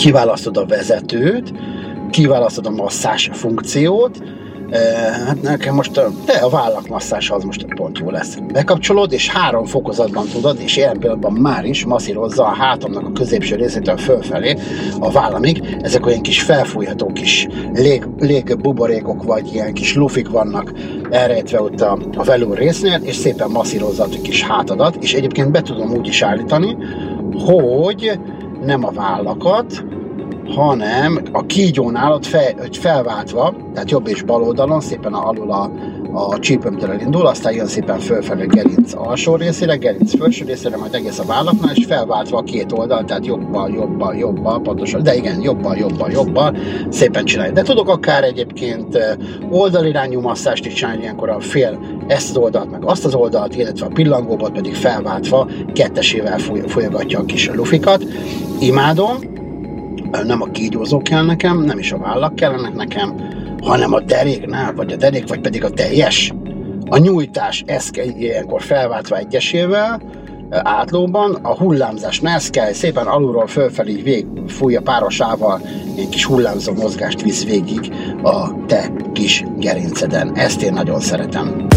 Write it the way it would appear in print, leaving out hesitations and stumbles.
kiválasztod a vezetőt, kiválasztod a masszás funkciót, hát nekem most a vállakmasszás az most pont jó lesz. Bekapcsolod, és 3 fokozatban tudod, és ilyen pillanatban már is masszírozza a hátamnak a középső részétől fölfelé a vállamig. Ezek olyan kis felfújható kis légbuborékok, vagy ilyen kis lufik vannak elrejtve ott a velúr résznél, és szépen masszírozza a kis hátadat, és egyébként be tudom úgy is állítani, hogy nem a vállakat, hanem a kígyónál ott felváltva, tehát jobb és bal oldalon szépen alul a csípőmtől elindul, aztán jön szépen fölfelé gerinc alsó részére, gerinc felső részére, majd egész a vállaknál, és felváltva a két oldal, tehát jobbal, pontosan, de igen, jobbal, szépen csinálni. De tudok akár egyébként oldalirányú masszást is csinálni, ilyenkor a fél ezt az oldalt, meg azt az oldalt, illetve a pillangóból pedig felváltva kettesével folyogatja a kis lufikat. Imádom. Nem a kígyózó kell nekem, nem is a vállak kellenek nekem, hanem a deréknál, vagy pedig a teljes. A nyújtás, ez kell ilyenkor felváltva egyesével, átlóban, a hullámzásnál ez kell, szépen alulról fölfelé fújja párosával, egy kis hullámzó mozgást visz végig a te kis gerinceden. Ezt én nagyon szeretem.